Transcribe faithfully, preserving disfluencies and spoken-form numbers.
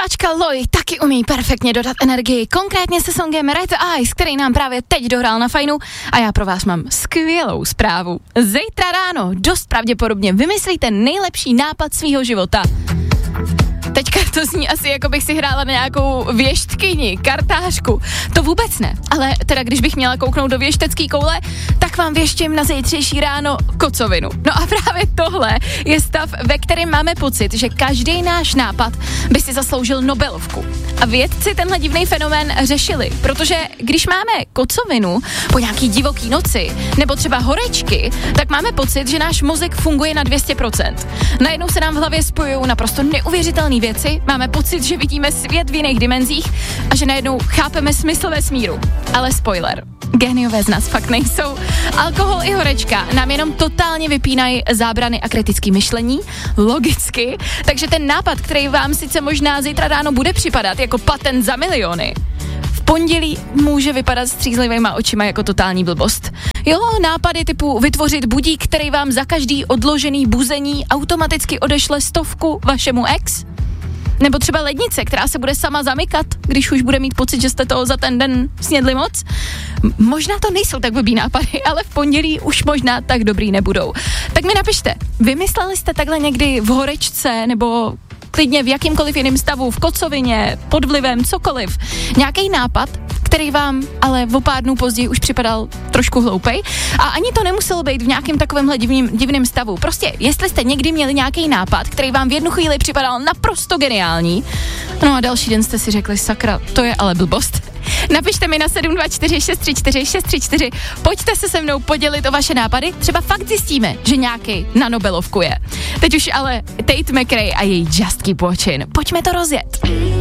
Zpěvačka Loi taky umí perfektně dodat energii, konkrétně se songem Red Eyes, který nám právě teď dohrál na Fajnu, a já pro vás mám skvělou zprávu. Zítra ráno dost pravděpodobně vymyslíte nejlepší nápad svýho života. Teďka to zní asi, jako bych si hrála na nějakou věštkyni, kartářku. To vůbec ne, ale teda když bych měla kouknout do věštecký koule, tak vám věštím na zítřejší ráno kocovinu. No a právě tohle je stav, ve kterém máme pocit, že každý náš nápad by si zasloužil Nobelovku. A vědci tenhle divný fenomén řešili, protože když máme kocovinu po nějaký divoký noci, nebo třeba horečky, tak máme pocit, že náš mozek funguje na dvě stě procent. Najednou se nám v hlavě spojují naprosto neuvěřitelné věci, máme pocit, že vidíme svět v jiných dimenzích a že najednou chápeme smysl vesmíru. Ale spoiler, géniové z nás fakt nejsou. Alkohol i horečka nám jenom totálně vypínají zábrany a kritické myšlení, logicky, takže ten nápad, který vám sice možná zítra ráno bude připadat jako patent za miliony, v pondělí může vypadat střízlivýma očima jako totální blbost. Jo, nápady typu vytvořit budík, který vám za každý odložený buzení automaticky odešle stovku vašemu ex? Nebo třeba lednice, která se bude sama zamykat, když už bude mít pocit, že jste toho za ten den snědli moc. M- možná to nejsou tak blbý nápady, ale v pondělí už možná tak dobrý nebudou. Tak mi napište, vymysleli jste takhle někdy v horečce nebo klidně v jakýmkoliv jiném stavu, v kocovině, pod vlivem, cokoliv, nějaký nápad, který vám ale o pár dnů později už připadal trošku hloupej, a ani to nemuselo být v nějakém takovémhle divným, divným stavu. Prostě, jestli jste někdy měli nějaký nápad, který vám v jednu chvíli připadal naprosto geniální, no a další den jste si řekli, sakra, to je ale blbost. Napište mi na sedm dva čtyři šest tři čtyři šest tři čtyři, pojďte se se mnou podělit o vaše nápady, třeba fakt zjistíme, že nějaký na Nobelovku je. Teď už ale Tate McRae a její Just Keep Watching. Pojďme to rozjet.